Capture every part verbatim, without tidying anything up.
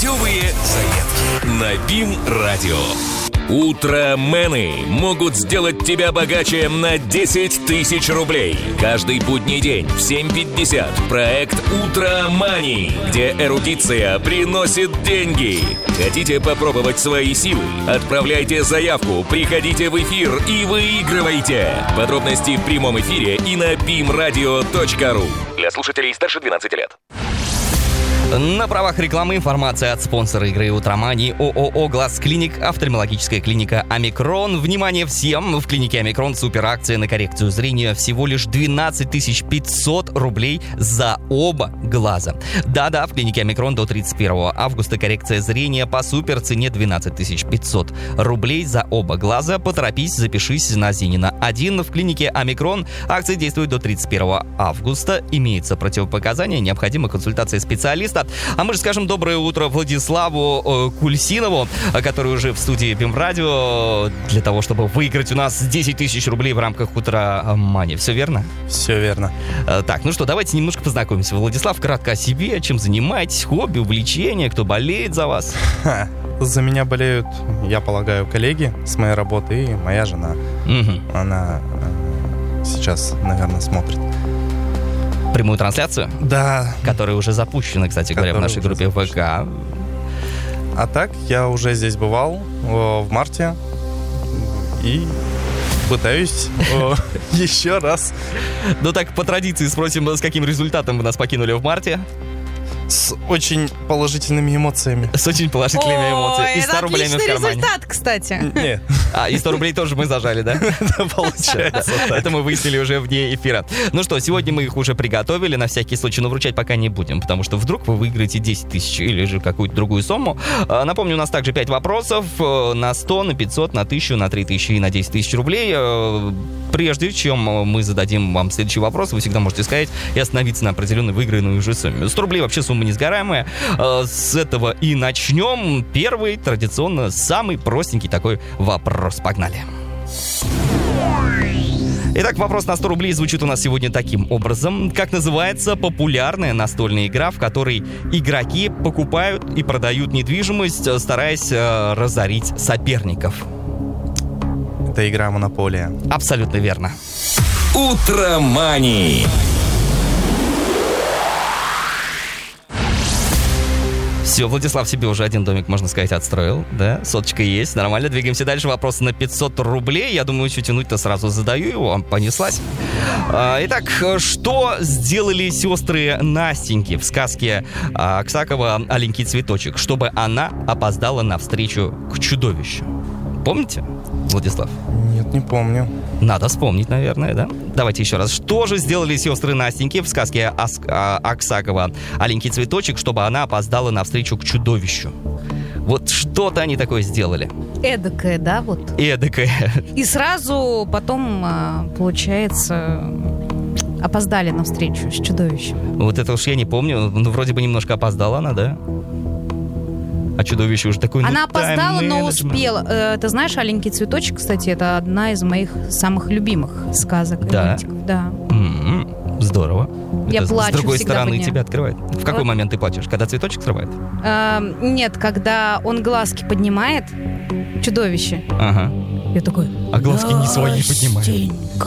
Непутевые заметки на БИМ-радио. Утромены могут сделать тебя богаче на десять тысяч рублей. Каждый будний день в семь пятьдесят проект «Утромани», где эрудиция приносит деньги. Хотите попробовать свои силы? Отправляйте заявку, приходите в эфир и выигрывайте. Подробности в прямом эфире и на бим радио точка ру. Для слушателей старше двенадцати лет. На правах рекламы информация от спонсора игры «Утромани» ООО «Глаз Клиник», офтальмологическая клиника «Омикрон». Внимание всем! В клинике «Омикрон» суперакция на коррекцию зрения всего лишь двенадцать тысяч пятьсот рублей за оба глаза. Да-да, в клинике «Омикрон» до тридцать первого августа коррекция зрения по супер цене двенадцать тысяч пятьсот рублей за оба глаза. Поторопись, запишись на Зинина один. В клинике «Омикрон» акция действует до тридцать первого августа. Имеются противопоказания, необходима консультация специалиста. А мы же скажем доброе утро Владиславу э, Кульсинову, который уже в студии БИМ-радио, для того, чтобы выиграть у нас десять тысяч рублей в рамках «Утромани». Все верно? Все верно. Э, так, ну что, давайте немножко познакомимся. Владислав, кратко о себе, чем занимаетесь, хобби, увлечения, кто болеет за вас? Ха, за меня болеют, я полагаю, коллеги с моей работы и моя жена. Угу. Она э, сейчас, наверное, смотрит. Прямую трансляцию? Да. Которая уже запущена, кстати говоря, в нашей группе ВК. А так, я уже здесь бывал э, в марте и пытаюсь э, еще раз. Ну так, по традиции спросим, с каким результатом вы нас покинули в марте? С очень положительными эмоциями. С очень положительными эмоциями. И ста рублями в кармане. Результат, кстати. Нет. А, и сто рублей тоже мы зажали, да? Да, получается. Это мы выяснили уже вне эфира. Ну что, сегодня мы их уже приготовили, на всякий случай, но вручать пока не будем, потому что вдруг вы выиграете десять тысяч или же какую-то другую сумму. Напомню, у нас также пять вопросов на сто, на пятьсот, на тысячу, на три тысячи и на десять тысяч рублей. Прежде чем мы зададим вам следующий вопрос, вы всегда можете сказать и остановиться на определенной выигранной уже сумме. сто рублей вообще сумма несгораемая. С этого и начнем. Первый, традиционно, самый простенький такой вопрос. Погнали. Итак, вопрос на сто рублей звучит у нас сегодня таким образом. Как называется популярная настольная игра, в которой игроки покупают и продают недвижимость, стараясь разорить соперников? Это игра «Монополия». Абсолютно верно. Утромани. Все, Владислав себе уже один домик, можно сказать, отстроил, да? Соточка есть, нормально. Двигаемся дальше. Вопрос на пятьсот рублей. Я думаю, что тянуть-то сразу задаю его. Понеслась. Итак, что сделали сестры Настеньки в сказке Аксакова «Аленький цветочек», чтобы она опоздала навстречу к чудовищу? Помните, Владислав? Нет, не помню. Надо вспомнить, наверное, да? Давайте еще раз. Что же сделали сестры Настеньки в сказке Аксакова «Аленький цветочек», чтобы она опоздала навстречу к чудовищу? Вот что-то они такое сделали. Эдакое, да, вот? Эдакое. И сразу потом, получается, опоздали навстречу с чудовищем. Вот это уж я не помню. Ну, вроде бы немножко опоздала она, да? А чудовище уже такое... Она ну, опоздала, но менеджмент. успела. Э, ты знаешь, «Аленький цветочек», кстати, это одна из моих самых любимых сказок. Да? Романтиков. Да. М-м, здорово. Я это плачу с другой всегда стороны по дням. тебя открывает. В какой Вот. момент ты плачешь? Когда цветочек срывает? Э, нет, когда он глазки поднимает, чудовище. Ага. Я такой... А глазки не свои поднимает. Настенька,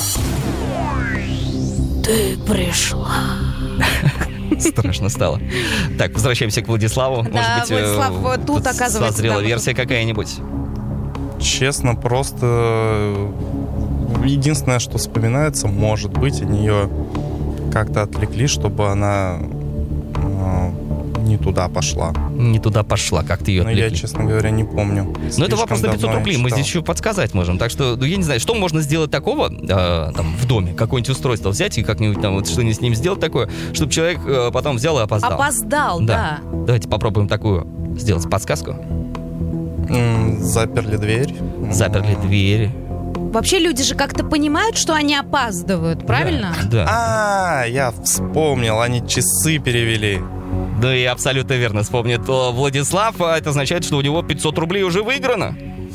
ты пришла. Страшно стало. Так, возвращаемся к Владиславу. Да, Может быть, Владислав, э, вот тут, оказывается, созрела да, версия какая-нибудь? Честно, просто единственное, что вспоминается, может быть, они ее как-то отвлекли, чтобы она э, не туда пошла. Не туда пошла, как ты ее Но отвлекли. я, честно говоря, не помню. Ну, это Слишком вопрос на пятьсот давно рублей, я мы читал. здесь еще подсказать можем. Так что, ну, я не знаю, что можно сделать такого э, там, в доме, какое-нибудь устройство взять и как-нибудь там вот что-нибудь с ним сделать такое, чтобы человек э, потом взял и опоздал. Опоздал, да. Давайте попробуем такую сделать подсказку. М, Заперли дверь. Заперли М, двери. Вообще люди же как-то понимают, что они опаздывают, правильно? Да. А, я вспомнил, они часы перевели. Да и абсолютно верно вспомнит Владислав. А это означает, что у него пятьсот рублей уже выиграно.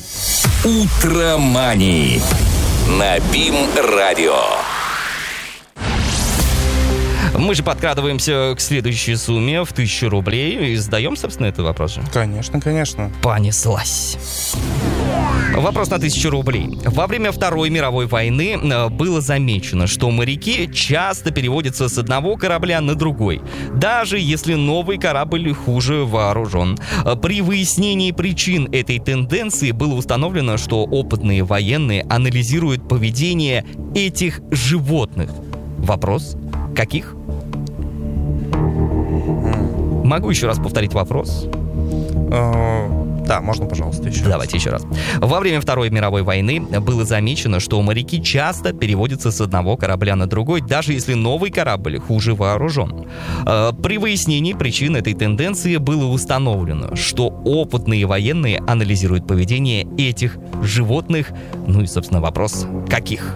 Утромани на БИМ-радио. Мы же подкрадываемся к следующей сумме в тысячу рублей и задаем, собственно, этот вопрос же. Конечно, конечно. Понеслась. Вопрос на тысячу рублей. Во время Второй мировой войны э, было замечено, что моряки часто переводятся с одного корабля на другой, даже если новый корабль хуже вооружен. Э, При выяснении причин этой тенденции было установлено, что опытные военные анализируют поведение этих животных. Вопрос: каких? Могу еще раз повторить вопрос? Э, Да, можно, пожалуйста, еще Давайте еще раз. Во время Второй мировой войны было замечено, что моряки часто переводятся с одного корабля на другой, даже если новый корабль хуже вооружен. Э, При выяснении причин этой тенденции было установлено, что опытные военные анализируют поведение этих животных. Ну и, собственно, вопрос: каких?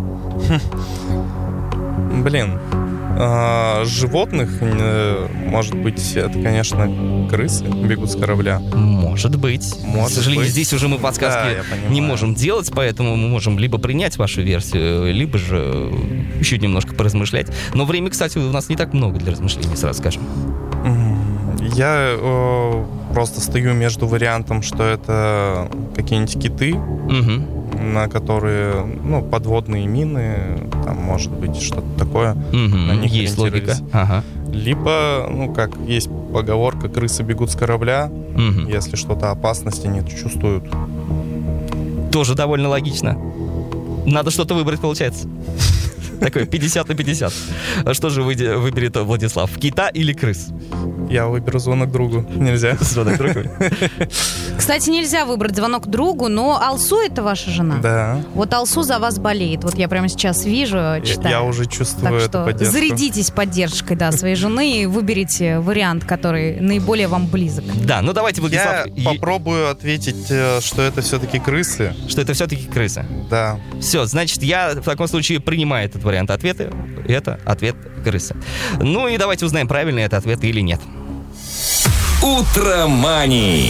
Блин, а, животных, э, может быть, это, конечно, крысы бегут с корабля. Может быть. Может К сожалению, быть. здесь уже мы подсказки Да, я понимаю. не можем делать, поэтому мы можем либо принять вашу версию, либо же еще немножко поразмышлять. Но времени, кстати, у нас не так много для размышлений, сразу скажем. М, Я э, просто стою между вариантом, что это какие-нибудь киты, Угу. на которые, ну, подводные мины, там, может быть, что-то такое. Угу. них Есть логика. ориентировались. Ага. Либо, ну, как есть поговорка, крысы бегут с корабля, Мгм. если что-то опасности не чувствуют. Тоже довольно логично. Надо что-то выбрать, получается. Такой пятьдесят на пятьдесят. А что же выйдет- выберет Владислав? Кита или крыс? Я выберу звонок другу. Нельзя. Звонок другой. Кстати, нельзя выбрать звонок другу, но Алсу — это ваша жена. Да. Вот Алсу за вас болеет. Вот я прямо сейчас вижу, Я, читаю. я уже чувствую Так эту что поддержку. зарядитесь поддержкой, да, своей жены и выберите вариант, который наиболее вам близок. Да, ну давайте, Владислав, Я и- попробую ответить, э, что это все-таки крысы. что это все-таки крысы. Да. Все, значит, я в таком случае принимаю этот вариант ответа. Это ответ крысы. Ну и давайте узнаем, правильный это ответ или нет. Утромани.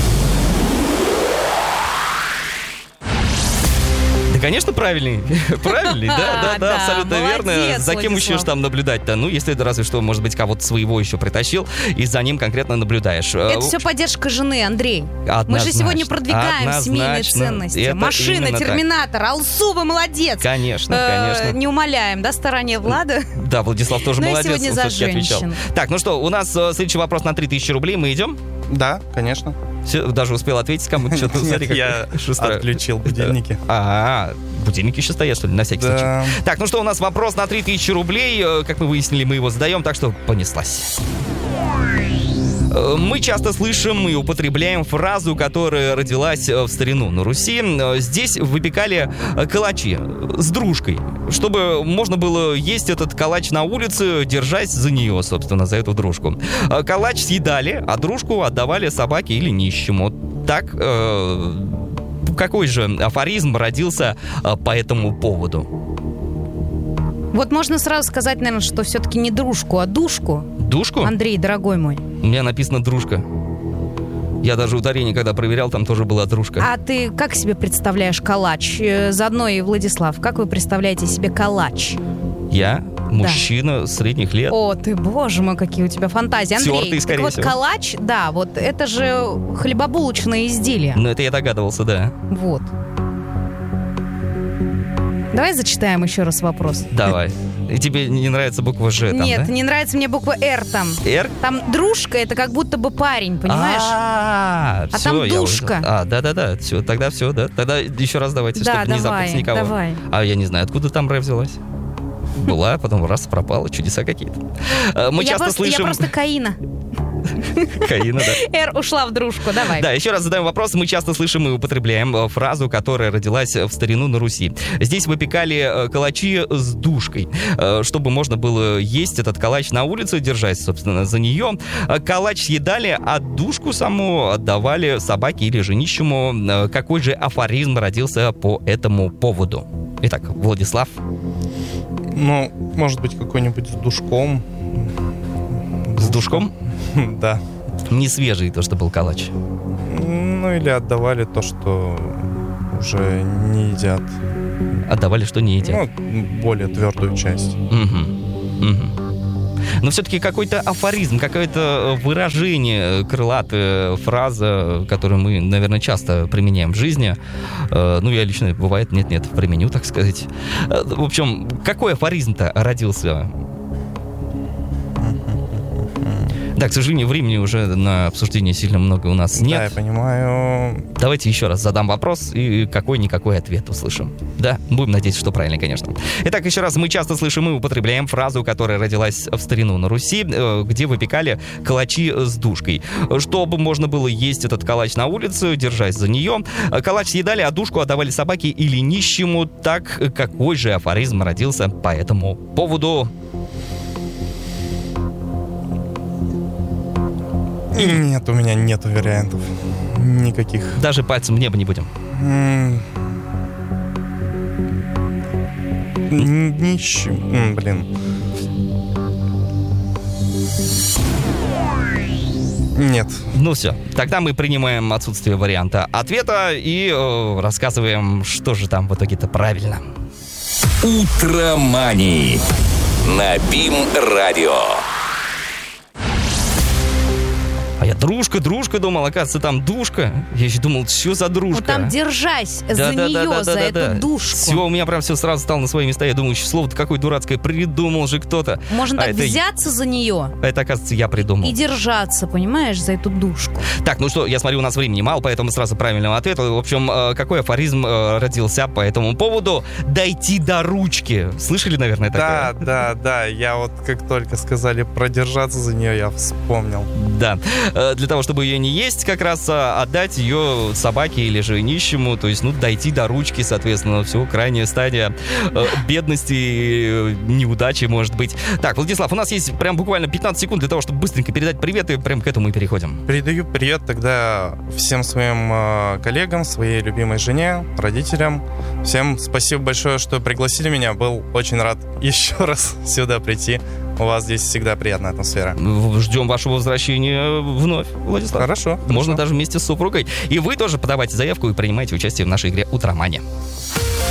Да, конечно, правильный. Правильный, да, да, да, Да, абсолютно верно. молодец, За кем еще Владислав. ж там наблюдать-то? Ну, если это разве что, может быть, кого-то своего еще притащил, и за ним конкретно наблюдаешь. Это Э, все поддержка жены, Андрей. Мы же однозначно, сегодня продвигаем семейные однозначно. ценности. Это Машина, именно так. терминатор, Алсу, вы молодец. Конечно, Э, конечно. Не умоляем, да, старания Влада? Да, Владислав тоже Ну и молодец, сегодня он за всё-таки отвечал. женщин. Так, ну что, у нас э, следующий вопрос на три тысячи рублей, мы идем? Да, конечно. Все, даже успел ответить кому-то, что-то, Нет, смотри, как я шустрый. отключил будильники. А, будильники еще стоят, что ли, на всякий случай. Да. Так, ну что, у нас вопрос на три тысячи рублей. Э, Как мы выяснили, мы его задаем, так что понеслась. Э, Мы часто слышим и употребляем фразу, которая родилась э, в старину на Руси. Э, Здесь выпекали э, калачи с дружкой, чтобы можно было есть этот калач на улице, держась за нее, собственно, за эту дружку. Э, Калач съедали, а дружку отдавали собаке или нищему. Так, э, какой же афоризм родился э, по этому поводу? Вот можно сразу сказать, наверное, что все-таки не дружку, а душку. Душку? Андрей, дорогой мой. У меня написано «дружка». Я даже ударение, когда проверял, там тоже была «дружка». А ты как себе представляешь калач? Э, Заодно и Владислав, как вы представляете себе калач? Я мужчина средних лет. О, ты, боже мой, какие у тебя фантазии. Андрей, Тёртый, так скорее вот всего. калач, да, вот это же хлебобулочное изделие. Ну, это я догадывался, да. Вот. Давай зачитаем еще раз вопрос. Давай. И тебе не нравится буква «Ж» там, Нет, да? не нравится мне буква «Р» там. «Р»? Там дружка, это как будто бы парень, понимаешь? А, А всё, там я душка. уже- А, да-да-да, все, тогда все, да. Тогда еще раз давайте, Да, чтобы не запутать давай, никого. давай. А я не знаю, откуда там «Р» взялась. Была, потом раз пропала, чудеса какие-то. Э, Мы я, часто просто, я слышим... просто Каина. Каина, да. «Р» ушла в дружку, давай. Да, еще раз задаем вопрос. Мы часто слышим и употребляем э, фразу, которая родилась в старину на Руси. Здесь выпекали э, калачи с душкой, э, чтобы можно было есть этот калач на улице, держась, собственно, за нее. Э, Калач съедали, а душку саму отдавали собаке или же нищему. Э, Какой же афоризм родился по этому поводу? Итак, Владислав. Ну, может быть, какой-нибудь с душком. С душком? Да. Не свежий то, что был калач. Ну, или отдавали то, что уже не едят. Отдавали, что не едят. Ну, более твердую часть. Мгм. Мгм. Но все-таки какой-то афоризм, какое-то выражение, крылатая фраза, которую мы, наверное, часто применяем в жизни. Ну, я лично, бывает, нет-нет, применю, так сказать. В общем, какой афоризм-то родился? Да, к сожалению, времени уже на обсуждение сильно много у нас нет. Да, я понимаю. Давайте еще раз задам вопрос и какой-никакой ответ услышим. Да, будем надеяться, что правильно, конечно. Итак, еще раз, мы часто слышим и употребляем фразу, которая родилась в старину на Руси, где выпекали калачи с душкой. Чтобы можно было есть этот калач на улице, держась за нее, калач съедали, а душку отдавали собаке или нищему. Так, какой же афоризм родился по этому поводу? Нет, у меня нету вариантов. Никаких. Даже пальцем в небо не будем. Ничего. Блин. Нет. Ну все, тогда мы принимаем отсутствие варианта ответа и э, рассказываем, что же там в итоге-то правильно. Утромани на БИМ-радио. А я дружка, дружка думал, оказывается, там душка. Я еще думал, что за дружка? Вот там держась да, за да, нее, да, да, за да, эту да. душку. Все, у меня прям все сразу стало на свои места. Я думаю, слово-то какое дурацкое, придумал же кто-то. Можно а так это... взяться за нее. Это, оказывается, я придумал. И держаться, понимаешь, за эту душку. Так, ну что, я смотрю, у нас времени мало, поэтому сразу правильного ответа. В общем, какой афоризм родился по этому поводу? Дойти до ручки. Слышали, наверное, такое? Да, да, да. Я вот как только сказали продержаться за нее, я вспомнил. Да. Для того, чтобы ее не есть, как раз отдать ее собаке или же нищему, то есть, ну, дойти до ручки, соответственно, все, крайняя стадия э, бедности, неудачи, может быть. Так, Владислав, у нас есть прям буквально пятнадцать секунд для того, чтобы быстренько передать привет, и прям к этому и переходим. Передаю привет тогда всем своим э, коллегам, своей любимой жене, родителям. Всем спасибо большое, что пригласили меня. Был очень рад еще раз сюда прийти. У вас здесь всегда приятная атмосфера. Ждем вашего возвращения вновь, Владислав. Хорошо. Можно хорошо. даже вместе с супругой. И вы тоже подавайте заявку и принимайте участие в нашей игре «Утромани».